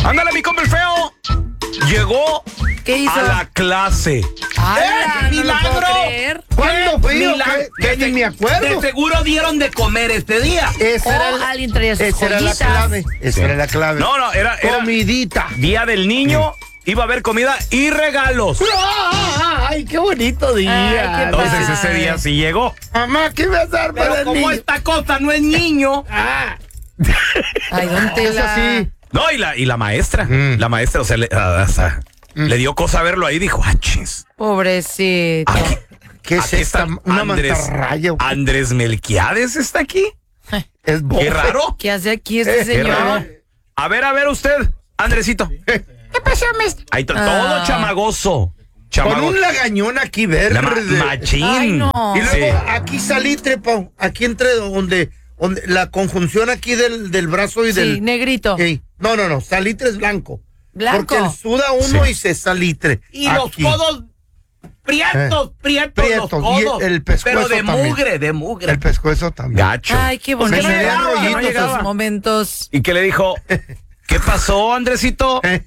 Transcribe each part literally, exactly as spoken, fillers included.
Ándale, mi compa el feo. Llegó ¿Qué hizo? a la clase. ¡Ay, ¡Eh, no milagro! lo puedo creer! ¿Cuándo fue? Milagro. Que ni me acuerdo. De seguro dieron de comer este día. Esa Oh, era, el- alguien traía sus esa era la joyitas. clave. Esa Sí. era la clave. No, no, era, era Comidita. Día del Niño. Iba a haber comida y regalos. ¡Ay, qué bonito día! Ay, qué Entonces Ay. ese día sí llegó. Mamá, ¿qué me vas a dar para Pero el como niño? esta cosa no es niño. Ah, Ay, don eso Tela. sí. No, y la, y la maestra. Mm. La maestra, o sea, le, ah, o sea, le dio cosa verlo ahí. Dijo, ah, chis. Pobrecito. Aquí, ¿Qué es aquí esta? está ¿Una Andrés, mantarraya? Andrés Melquiades está aquí. Es Qué bofe. raro. ¿Qué hace aquí este Eh, Qué señor? raro. A ver, a ver usted, Andresito. ¿Qué pasó, maestro? Ahí está, Ah. todo chamagoso. Con Chamago- un lagañón aquí verde. La ma- machín. Ay, no. Y luego Sí. aquí salitre, Pau. Aquí entre donde, donde la conjunción aquí del, del brazo y Sí, del. negrito. Ey, no, no, no. Salitre es blanco. Blanco. Porque él suda uno Sí. y se salitre. Y los Aquí. codos prietos, prietos, Prietos, los y codos. el pescuezo pero de también. mugre, de mugre. El pescuezo también. Gacho. Ay, qué bonito. Se me vean Qué rollitos, bonitos llegaba. momentos. ¿Y qué le dijo? ¿Qué pasó, Andresito? Eh,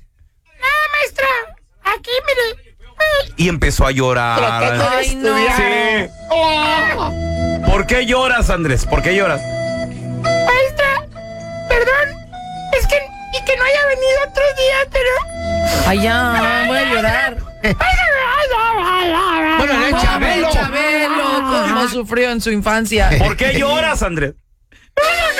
Aquí, mire. Y empezó a llorar. Tratando de Ay, no. estudiar. Sí. ¿Por qué lloras, Andrés? ¿Por qué lloras? Maestra, perdón. Es que, y que no haya venido otro día, pero. Ay, ya, voy a llorar. Bueno, el Pobre Chabelo. Chabelo, cómo sufrió en su infancia. ¿Por qué lloras, Andrés? Bueno,